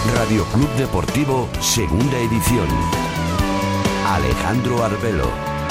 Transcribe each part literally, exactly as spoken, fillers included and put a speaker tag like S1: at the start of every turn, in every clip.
S1: Radio Club Deportivo, segunda edición. Alejandro Arbelo.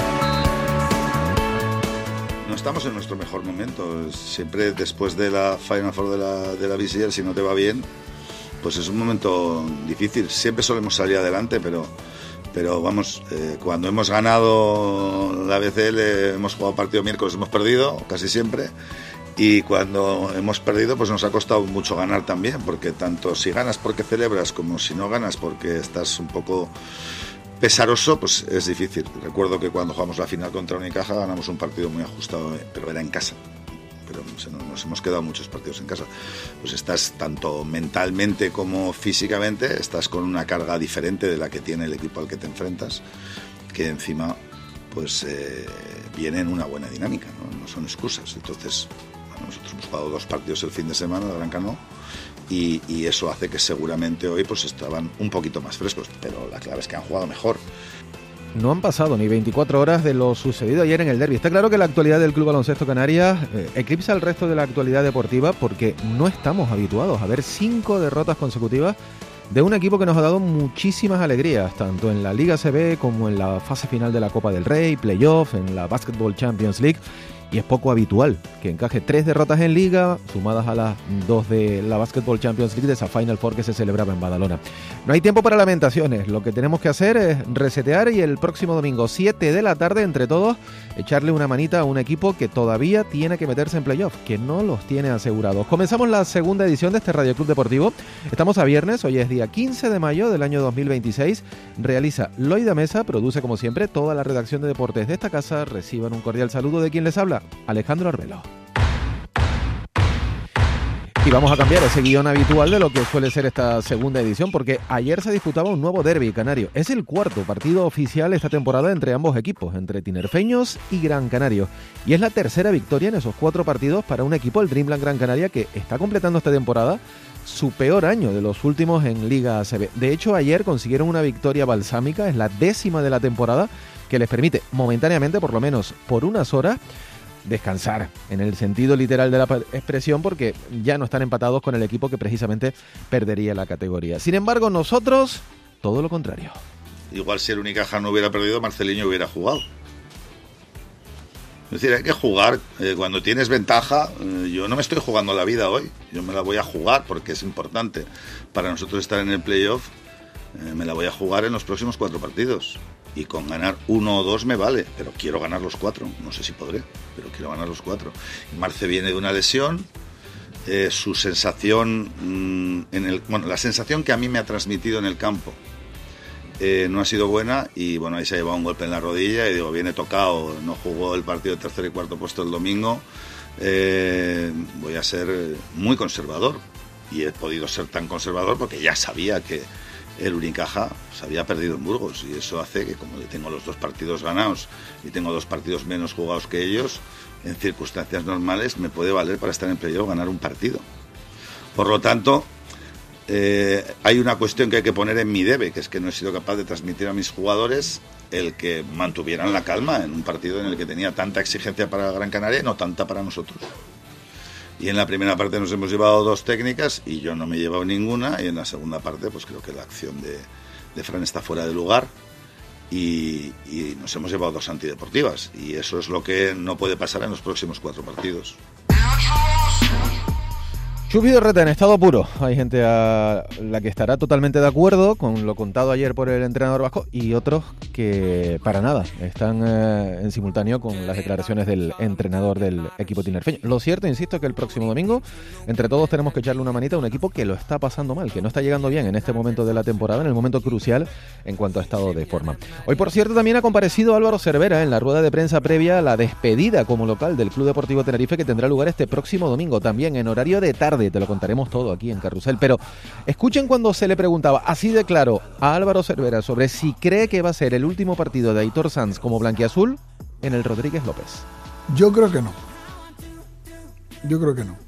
S2: No estamos en nuestro mejor momento. Siempre después de la Final Four de la, de la B C L, si no te va bien, pues es un momento difícil. Siempre solemos salir adelante, pero, pero vamos, eh, cuando hemos ganado la B C L, hemos jugado partido miércoles, hemos perdido casi siempre. Y cuando hemos perdido, pues nos ha costado mucho ganar también, porque tanto si ganas porque celebras como si no ganas porque estás un poco pesaroso, pues es difícil. Recuerdo que cuando jugamos la final contra Unicaja ganamos un partido muy ajustado, pero era en casa. Pero nos hemos quedado muchos partidos en casa. Pues estás tanto mentalmente como físicamente, estás con una carga diferente de la que tiene el equipo al que te enfrentas, que encima pues eh, viene en una buena dinámica, ¿no? No son excusas. Entonces, bueno, nosotros hemos jugado dos partidos el fin de semana, la Gran Cano, y, y eso hace que seguramente hoy pues estaban un poquito más frescos, pero la clave es que han jugado mejor.
S3: No han pasado ni veinticuatro horas de lo sucedido ayer en el derbi. Está claro que la actualidad del Club Baloncesto Canarias eh, eclipsa el resto de la actualidad deportiva porque no estamos habituados a ver cinco derrotas consecutivas de un equipo que nos ha dado muchísimas alegrías, tanto en la Liga A C B como en la fase final de la Copa del Rey, playoff, en la Basketball Champions League. Y es poco habitual que encaje tres derrotas en Liga, sumadas a las dos de la Basketball Champions League de esa Final Four que se celebraba en Badalona. No hay tiempo para lamentaciones, lo que tenemos que hacer es resetear y el próximo domingo, siete de la tarde, entre todos, echarle una manita a un equipo que todavía tiene que meterse en playoff, que no los tiene asegurados. Comenzamos la segunda edición de este Radio Club Deportivo. Estamos a viernes, hoy es día quince de mayo del año dos mil veintiséis. Realiza Loida Mesa, produce como siempre toda la redacción de deportes de esta casa. Reciban un cordial saludo de quien les habla, Alejandro Arbelo. Y vamos a cambiar ese guión habitual de lo que suele ser esta segunda edición, porque ayer se disputaba un nuevo derbi canario. Es el cuarto partido oficial esta temporada entre ambos equipos, entre tinerfeños y Gran Canario. Y es la tercera victoria en esos cuatro partidos para un equipo, el Dreamland Gran Canaria, que está completando esta temporada su peor año de los últimos en Liga A C B. De hecho, ayer consiguieron una victoria balsámica, es la décima de la temporada, que les permite momentáneamente, por lo menos por unas horas, descansar, en el sentido literal de la expresión, porque ya no están empatados con el equipo que precisamente perdería la categoría. Sin embargo, nosotros, todo lo contrario.
S2: Igual si el Unicaja no hubiera perdido, Marceliño hubiera jugado. Es decir, hay que jugar. Eh, cuando tienes ventaja, eh, yo no me estoy jugando la vida hoy, yo me la voy a jugar porque es importante para nosotros estar en el playoff. Eh, me la voy a jugar en los próximos cuatro partidos. Y con ganar uno o dos me vale, pero quiero ganar los cuatro. No sé si podré, pero quiero ganar los cuatro. Marce viene de una lesión. Eh, su sensación, mmm, en el, bueno, la sensación que a mí me ha transmitido en el campo eh, no ha sido buena. Y bueno, ahí se ha llevado un golpe en la rodilla. Y digo, viene tocado, no jugó el partido de tercer y cuarto puesto el domingo. Eh, voy a ser muy conservador. Y he podido ser tan conservador porque ya sabía que el Unicaja se había perdido en Burgos, y eso hace que, como tengo los dos partidos ganados y tengo dos partidos menos jugados que ellos, en circunstancias normales me puede valer para estar en playoff ganar un partido. Por lo tanto, eh, hay una cuestión que hay que poner en mi debe, que es que no he sido capaz de transmitir a mis jugadores el que mantuvieran la calma en un partido en el que tenía tanta exigencia para Gran Canaria y no tanta para nosotros. Y en la primera parte nos hemos llevado dos técnicas y yo no me he llevado ninguna, y en la segunda parte pues creo que la acción de, de Fran está fuera de lugar y, y nos hemos llevado dos antideportivas, y eso es lo que no puede pasar en los próximos cuatro partidos.
S3: Chupi Dorreta en estado puro. Hay gente a la que estará totalmente de acuerdo con lo contado ayer por el entrenador vasco, y otros que para nada están eh, en simultáneo con las declaraciones del entrenador del equipo tinerfeño. Lo cierto, insisto, que el próximo domingo entre todos tenemos que echarle una manita a un equipo que lo está pasando mal, que no está llegando bien en este momento de la temporada, en el momento crucial en cuanto a estado de forma. Hoy, por cierto, también ha comparecido Álvaro Cervera en la rueda de prensa previa a la despedida como local del Club Deportivo Tenerife, que tendrá lugar este próximo domingo, también en horario de tarde. Te lo contaremos todo aquí en Carrusel, pero escuchen cuando se le preguntaba así de claro a Álvaro Cervera sobre si cree que va a ser el último partido de Aitor Sanz como blanquiazul en el Rodríguez López.
S4: Yo creo que no. Yo creo que no.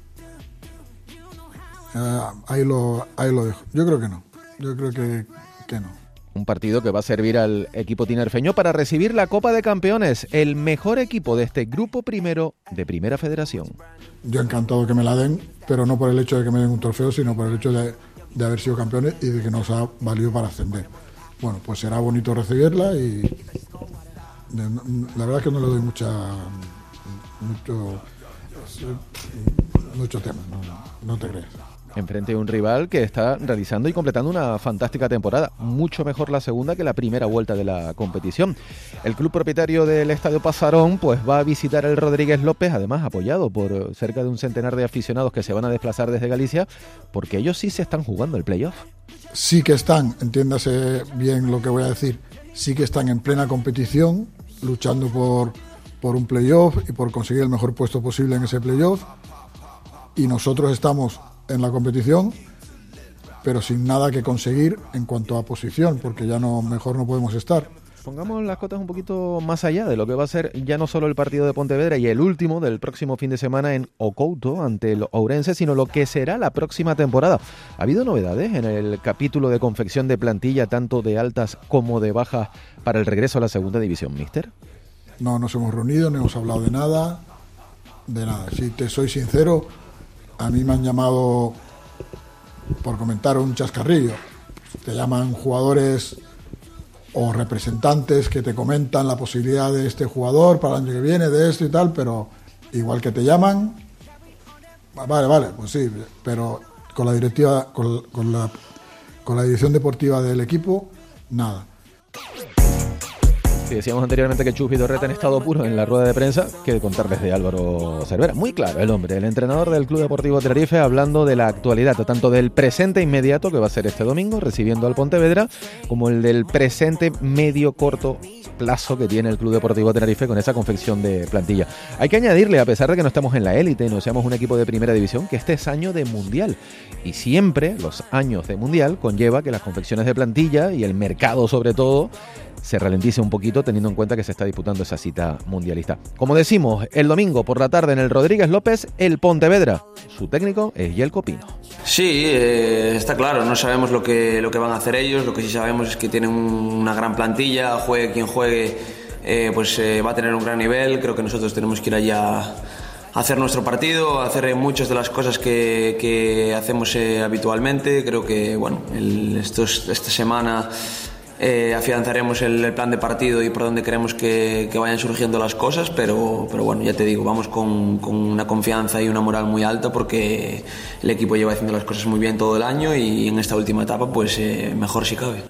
S4: Uh, ahí lo ahí lo dejo. Yo creo que no. Yo creo que, que no.
S3: Un partido que va a servir al equipo tinerfeño para recibir la Copa de Campeones, el mejor equipo de este grupo primero de Primera Federación.
S4: Yo encantado que me la den, pero no por el hecho de que me den un trofeo, sino por el hecho de de haber sido campeones y de que nos ha valido para ascender. Bueno, pues será bonito recibirla y de, la verdad es que no le doy mucha mucho mucho tema, no, no te creas.
S3: Enfrente de un rival que está realizando y completando una fantástica temporada, mucho mejor la segunda que la primera vuelta de la competición. El club propietario del Estadio Pasarón pues va a visitar el Rodríguez López, además apoyado por cerca de un centenar de aficionados que se van a desplazar desde Galicia, porque ellos sí se están jugando el playoff.
S4: Sí que están, entiéndase bien lo que voy a decir, sí que están en plena competición, luchando por, por un playoff y por conseguir el mejor puesto posible en ese playoff, y nosotros estamos en la competición, pero sin nada que conseguir en cuanto a posición, porque ya no mejor no podemos estar.
S3: Pongamos las cotas un poquito más allá de lo que va a ser ya no solo el partido de Pontevedra y el último del próximo fin de semana en Ocouto ante el Ourense, sino lo que será la próxima temporada. ¿Ha habido novedades en el capítulo de confección de plantilla, tanto de altas como de bajas, para el regreso a la segunda división, míster?
S4: No nos hemos reunido, no hemos hablado de nada, de nada. Si te soy sincero, a mí me han llamado por comentar un chascarrillo. Te llaman jugadores o representantes que te comentan la posibilidad de este jugador para el año que viene, de esto y tal, pero igual que te llaman, vale, vale, pues sí, pero con la directiva, con, con la, con la dirección deportiva del equipo, nada.
S3: Sí, decíamos anteriormente que Chus Vidorreta han estado puros en la rueda de prensa, que de contarles de Álvaro Cervera. Muy claro el hombre, el entrenador del Club Deportivo Tenerife, hablando de la actualidad, tanto del presente inmediato, que va a ser este domingo, recibiendo al Pontevedra, como el del presente medio corto plazo que tiene el Club Deportivo Tenerife con esa confección de plantilla. Hay que añadirle, a pesar de que no estamos en la élite, no seamos un equipo de primera división, que este es año de mundial. Y siempre los años de mundial conlleva que las confecciones de plantilla y el mercado sobre todo se ralentice un poquito, teniendo en cuenta que se está disputando esa cita mundialista. Como decimos, el domingo por la tarde en el Rodríguez López, el Pontevedra. Su técnico es Yelko Pino.
S5: Sí, eh, está claro, no sabemos lo que, lo que van a hacer ellos, lo que sí sabemos es que tienen una gran plantilla, juegue quien juegue, eh, pues eh, va a tener un gran nivel. Creo que nosotros tenemos que ir allá a hacer nuestro partido, a hacer muchas de las cosas que, que hacemos eh, habitualmente. Creo que, bueno, el, estos, esta semana Eh, afianzaremos el, el plan de partido y por donde queremos que, que vayan surgiendo las cosas, pero, pero bueno, ya te digo, vamos con, con una confianza y una moral muy alta porque el equipo lleva haciendo las cosas muy bien todo el año y en esta última etapa pues eh, mejor si cabe.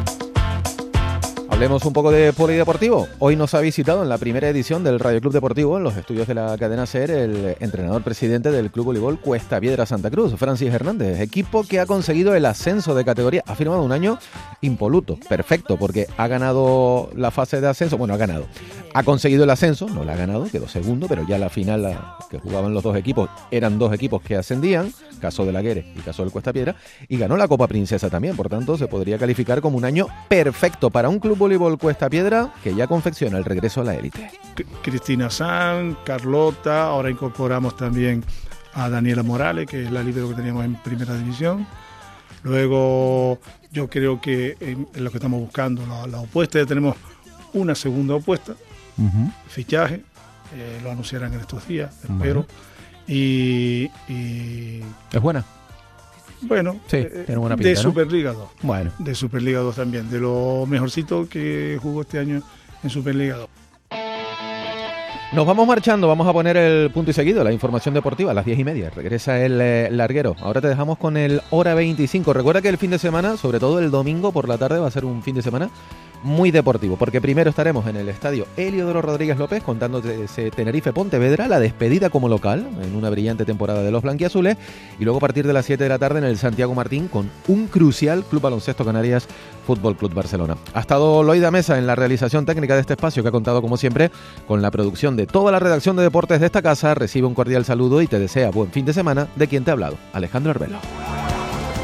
S3: Hablemos un poco de polideportivo. Hoy nos ha visitado en la primera edición del Radio Club Deportivo, en los estudios de la cadena SER, el entrenador presidente del Club Voleibol Cuesta Piedra Santa Cruz, Francis Hernández, equipo que ha conseguido el ascenso de categoría. Ha firmado un año impoluto, perfecto, porque ha ganado la fase de ascenso, bueno, ha ganado, ha conseguido el ascenso, no la ha ganado, quedó segundo, pero ya la final la, que jugaban los dos equipos, eran dos equipos que ascendían, caso de Lagueres y caso del Cuesta Piedra, y ganó la Copa Princesa también, por tanto se podría calificar como un año perfecto para un club voleibol Cuesta Piedra que ya confecciona el regreso a la élite.
S6: Cristina San, Carlota, ahora incorporamos también a Daniela Morales, que es la líbero que teníamos en primera división. Luego yo creo que en, en lo que estamos buscando, la, la opuesta, ya tenemos una segunda opuesta, uh-huh. fichaje, eh, lo anunciarán en estos días, espero. Uh-huh. y, y
S3: ¿Es buena?
S6: Bueno,
S3: sí,
S6: eh,
S3: tiene buena pinta,
S6: de
S3: ¿no?
S6: Superliga dos.
S3: Bueno.
S6: De Superliga dos también, de lo mejorcito que jugó este año en Superliga dos.
S3: Nos vamos marchando, vamos a poner el punto y seguido, la información deportiva a las diez y media. Regresa el eh, larguero. Ahora te dejamos con el Hora veinticinco. Recuerda que el fin de semana, sobre todo el domingo por la tarde, va a ser un fin de semana muy deportivo, porque primero estaremos en el estadio Heliodoro Rodríguez López contándote ese Tenerife Pontevedra, la despedida como local en una brillante temporada de los blanquiazules, y luego a partir de las siete de la tarde en el Santiago Martín con un crucial Club Baloncesto Canarias Fútbol Club Barcelona. Ha estado Loida Mesa en la realización técnica de este espacio, que ha contado como siempre con la producción de toda la redacción de deportes de esta casa. Recibe un cordial saludo y te desea buen fin de semana de quien te ha hablado, Alejandro Arbelo.